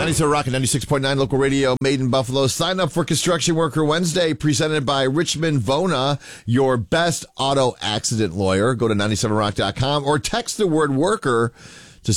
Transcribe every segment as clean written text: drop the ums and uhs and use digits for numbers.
97 Rock and 96.9 local radio, made in Buffalo. Sign up for Construction Worker Wednesday, presented by Richmond Vona, your best auto accident lawyer. Go to 97rock.com or text the word worker to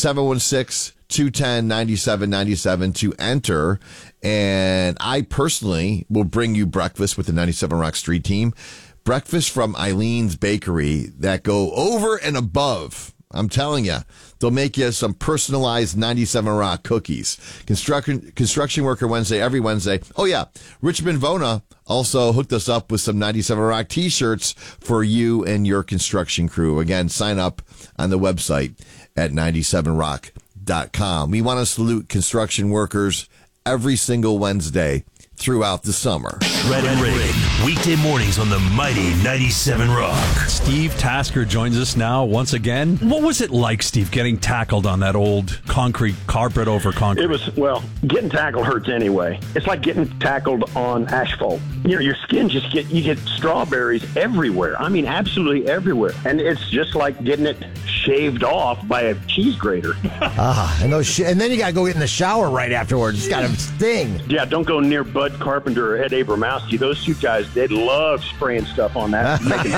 716-210-9797 to enter. And I personally will bring you breakfast with the 97 Rock Street Team. Breakfast from Eileen's Bakery that go over and above. I'm telling you, they'll make you some personalized 97 Rock cookies. Construction Worker Wednesday, every Wednesday. Oh, yeah. Richmond Vona also hooked us up with some 97 Rock T-shirts for you and your construction crew. Again, sign up on the website at 97rock.com. We want to salute construction workers every single Wednesday throughout the summer. Shred and Reagan, weekday mornings on the mighty 97 Rock. Steve Tasker joins us now once again. What was it like, Steve, getting tackled on that old concrete carpet over concrete? It was, getting tackled hurts anyway. It's like getting tackled on asphalt. You know, your skin you get strawberries everywhere. I mean, absolutely everywhere. And it's just like getting it shaved off by a cheese grater. And then you got to go get in the shower right afterwards. It's got to sting. Yeah, don't go near Bud Carpenter or Ed Abramowski. Those two guys, they love spraying stuff on that. Making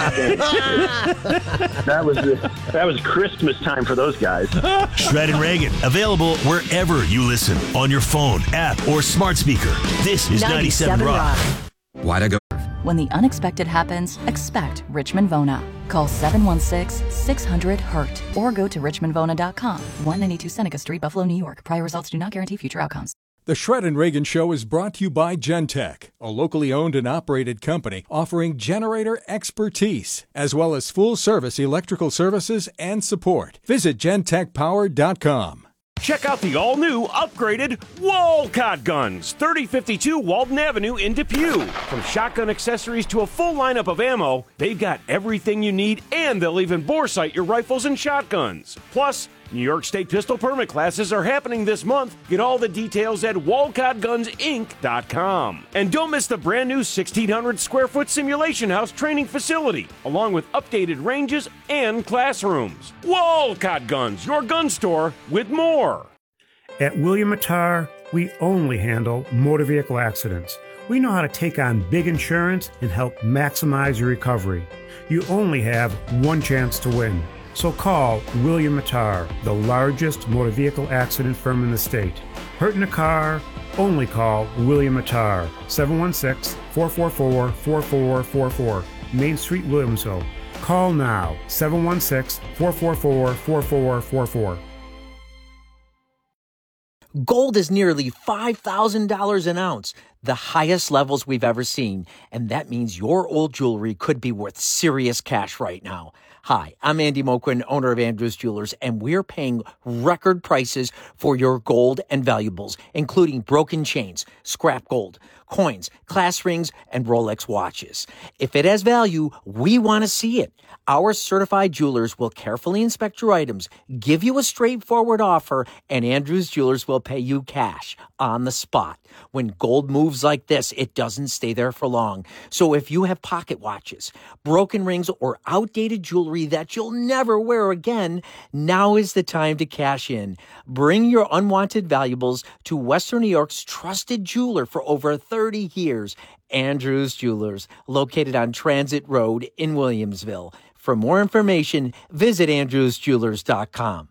that was Christmas time for those guys. Shred and Reagan, available wherever you listen, on your phone, app, or smart speaker. This is 97 Rock. Why'd I go? When the unexpected happens, expect Richmond Vona. Call 716-600-HURT or go to richmondvona.com. 192 Seneca Street, Buffalo, New York. Prior results do not guarantee future outcomes. The Shred and Reagan Show is brought to you by Gentech, a locally owned and operated company offering generator expertise, as well as full-service electrical services and support. Visit gentechpower.com. Check out the all-new, upgraded Walcott Guns, 3052 Walden Avenue in Depew. From shotgun accessories to a full lineup of ammo, they've got everything you need, and they'll even bore sight your rifles and shotguns. Plus, New York State pistol permit classes are happening this month. Get all the details at WalcottGunsInc.com. And don't miss the brand new 1,600 square foot simulation house training facility, along with updated ranges and classrooms. Walcott Guns, your gun store with more. At William Attar, we only handle motor vehicle accidents. We know how to take on big insurance and help maximize your recovery. You only have one chance to win. So call William Attar, the largest motor vehicle accident firm in the state. Hurt in a car? Only call William Attar, 716-444-4444, Main Street, Williamsville. Call now, 716-444-4444. Gold is nearly $5,000 an ounce, the highest levels we've ever seen, and that means your old jewelry could be worth serious cash right now. Hi, I'm Andy Moquin, owner of Andrews Jewelers, and we're paying record prices for your gold and valuables, including broken chains, scrap gold, coins, class rings, and Rolex watches. If it has value, we want to see it. Our certified jewelers will carefully inspect your items, give you a straightforward offer, and Andrews Jewelers will pay you cash on the spot. When gold moves like this, it doesn't stay there for long. So if you have pocket watches, broken rings, or outdated jewelry that you'll never wear again, now is the time to cash in. Bring your unwanted valuables to Western New York's trusted jeweler for over 30 years, Andrews Jewelers, located on Transit Road in Williamsville. For more information, visit andrewsjewelers.com.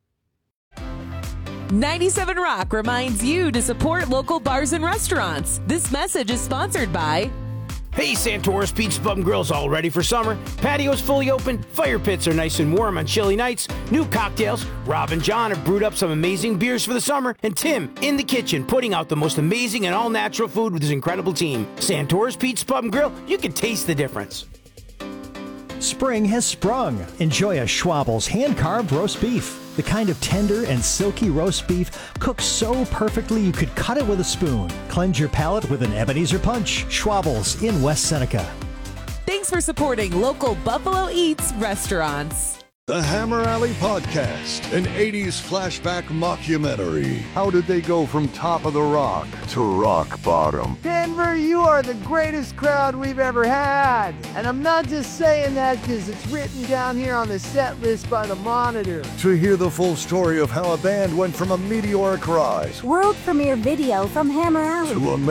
97 Rock reminds you to support local bars and restaurants. This message is sponsored by... Hey, Santoris Pizza Pub and Grill's all ready for summer. Patio's fully open, fire pits are nice and warm on chilly nights, new cocktails. Rob and John have brewed up some amazing beers for the summer, and Tim in the kitchen putting out the most amazing and all-natural food with his incredible team. Santoris Pizza Pub and Grill, you can taste the difference. Spring has sprung. Enjoy a Schwabel's hand-carved roast beef. The kind of tender and silky roast beef cooked so perfectly you could cut it with a spoon. Cleanse your palate with an Ebenezer Punch. Schwabel's in West Seneca. Thanks for supporting local Buffalo Eats restaurants. The Hammer Alley Podcast, an 80s flashback mockumentary. How did they go from top of the rock to rock bottom? Denver, you are the greatest crowd we've ever had. And I'm not just saying that because it's written down here on the set list by the Monitor. To hear the full story of how a band went from a meteoric rise World premiere video from Hammer Alley to a